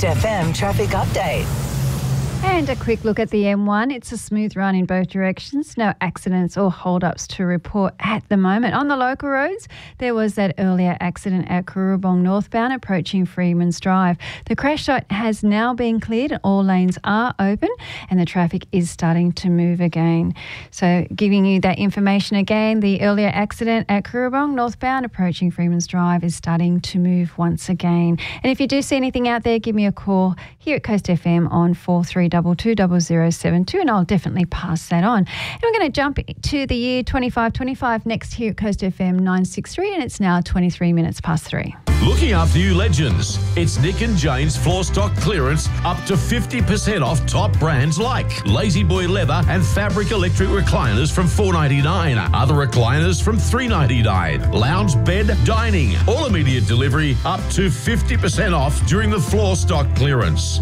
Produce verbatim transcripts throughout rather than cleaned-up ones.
Coast F M traffic update. And a quick look at the M one. It's a smooth run in both directions. No accidents or hold-ups to report at the moment. On the local roads, there was that earlier accident at Currabong northbound approaching Freeman's Drive. The crash site has now been cleared and all lanes are open and the traffic is starting to move again. So giving you that information again, the earlier accident at Currabong northbound approaching Freeman's Drive is starting to move once again. And if you do see anything out there, give me a call here at Coast F M on four three two two zero zero seven two and I'll definitely pass that on. And we're going to jump to the year twenty-five twenty-five next here at Coast F M nine sixty-three and it's now twenty-three minutes past three. Looking after you legends. It's Nick and Jane's floor stock clearance up to fifty percent off top brands like Lazy Boy Leather and Fabric Electric Recliners from four ninety-nine. Other recliners from three ninety-nine. Lounge bed, dining. All immediate delivery up to fifty percent off during the floor stock clearance.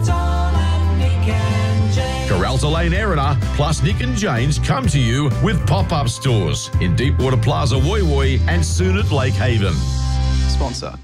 Corralta Lane, Erina, plus Nick and Jane's come to you with pop-up stores in Deepwater Plaza, Woy Woy and soon at Lake Haven. Sponsor.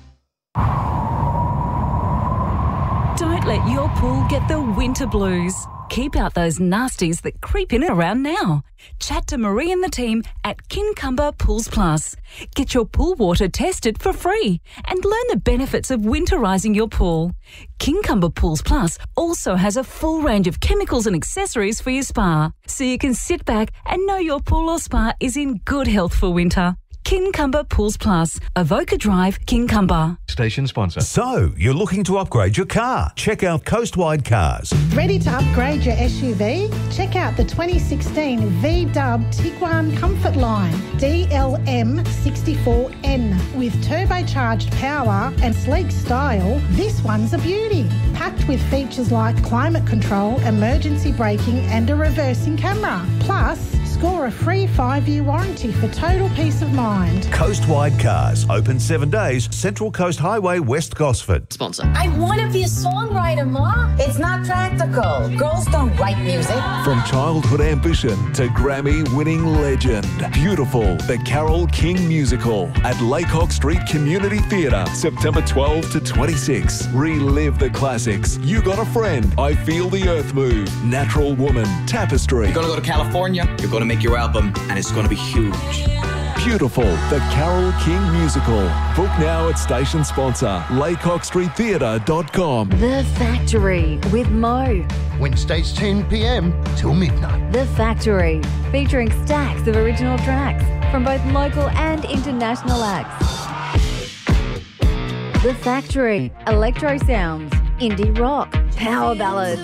Don't let your pool get the winter blues. Keep out those nasties that creep in around now. Chat to Marie and the team at Kincumber Pools Plus. Get your pool water tested for free and learn the benefits of winterising your pool. Kincumber Pools Plus also has a full range of chemicals and accessories for your spa, so you can sit back and know your pool or spa is in good health for winter. Kincumber Pools Plus, Avoca Drive, Kincumber. Station sponsor. So, you're looking to upgrade your car? Check out Coastwide Cars. Ready to upgrade your S U V? Check out the twenty sixteen V-Dub Tiguan Comfort Line D L M sixty-four N. With turbocharged power and sleek style, this one's a beauty. Packed with features like climate control, emergency braking and a reversing camera. Plus, score a free five-year warranty for total peace of mind. Coastwide Cars, open seven days, Central Coast Highway, West Gosford. Sponsor. I want to be a songwriter, Ma. It's not practical. Girls don't write music. From childhood ambition to Grammy-winning legend. Beautiful, the Carole King musical at Laycock Street Community Theatre, September twelfth to twenty-sixth. Relive the classics. You Got a Friend, I Feel the Earth Move, Natural Woman, Tapestry. You're going to go to California, you're going to make your album, and it's going to be huge. Beautiful, the Carole King musical. Book now at station sponsor, laycock street theatre dot com. The Factory with Mo. Wednesdays ten p m till midnight. The Factory, featuring stacks of original tracks from both local and international acts. The Factory, electro sounds, indie rock, power ballads,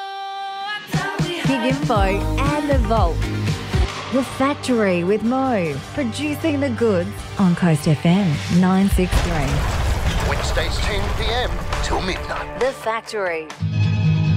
Big Info and The Vault. The Factory with Mo, producing the goods on Coast F M nine sixty-three. Wednesdays ten p m till midnight. The Factory.